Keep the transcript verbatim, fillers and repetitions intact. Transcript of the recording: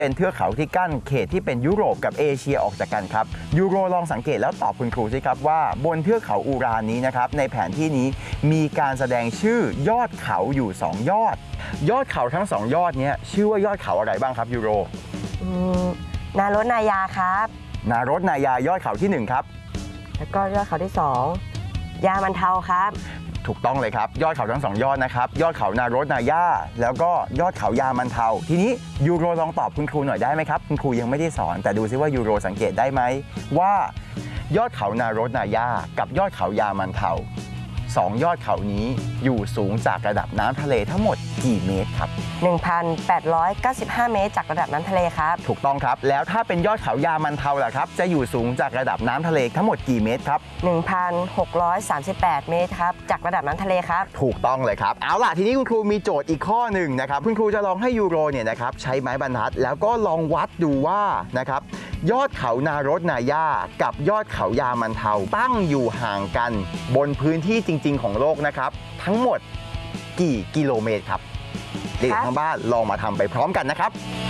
เป็นเทือกเขาที่กั้นเขตที่เป็นยุโรปกับเอเชียออกจากกันครับยูโรลองสังเกตแล้วตอบคุณครูสิครับว่าบนเทือกเขาอูรานนี้นะครับในแผนที่นี้มีการแสดงชื่อยอดเขาอยู่สองยอดยอดเขาทั้งสองยอดนี้ชื่อว่ายอดเขาอะไรบ้างครับยูโรนารถนายาครับนารถนายายอดเขาที่หนึ่งครับแล้วก็ยอดเขาที่สองยามันเทาครับถูกต้องเลยครับยอดเขาทั้งสองยอดนะครับยอดเขานารถนายาแล้วก็ยอดเขายามันเทาทีนี้ยูโรลองตอบคุณครูหน่อยได้ไหมครับคุณครูยังไม่ได้สอนแต่ดูซิว่ายูโรสังเกตได้ไหมว่ายอดเขานารถนายากับยอดเขายามันเทาสองยอดเขานี้อยู่สูงจากระดับน้ำทะเลทั้งหมดกี่เมตรครับหนึ่งพันแปดร้อยเก้าสิบห้า เมตรจากระดับน้ำทะเลครับถูกต้องครับแล้วถ้าเป็นยอดเขายามันเทาล่ะครับจะอยู่สูงจากระดับน้ำทะเลทั้งหมดกี่เมตรครับหนึ่งพันหกร้อยสามสิบแปด เมตรครับจากระดับน้ำทะเลครับถูกต้องเลยครับเอาล่ะทีนี้คุณครูมีโจทย์อีกข้อหนึ่งนะครับคุณครูจะลองให้ยูโรเนี่ยนะครับใช้ไม้บรรทัดแล้วก็ลองวัดดูว่านะครับยอดเขานารถนายากับยอดเขายามันเทาตั้งอยู่ห่างกันบนพื้นที่จริงๆของโลกนะครับทั้งหมดกี่กิโลเมตรครับเด็กทางบ้านลองมาทำไปพร้อมกันนะครับ